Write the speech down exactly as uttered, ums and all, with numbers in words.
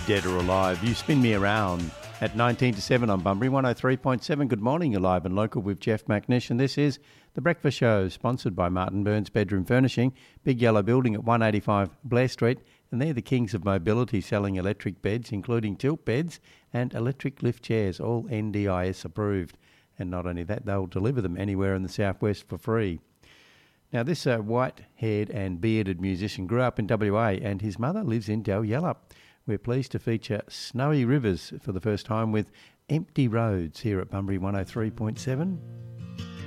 Dead or Alive. You spin me around at nineteen to seven on Bunbury one oh three point seven. Good morning, you're live and local with Jeff McNish, and this is The Breakfast Show, sponsored by Martin Burns Bedroom Furnishing, Big Yellow Building at one eighty-five Blair Street, and they're the kings of mobility, selling electric beds, including tilt beds and electric lift chairs, all N D I S approved. And not only that, they'll deliver them anywhere in the southwest for free. Now, this uh, white-haired and bearded musician grew up in W A, and his mother lives in Dalyella. We're pleased to feature Snowy Rivers for the first time with Empty Roads here at Bunbury one oh three point seven.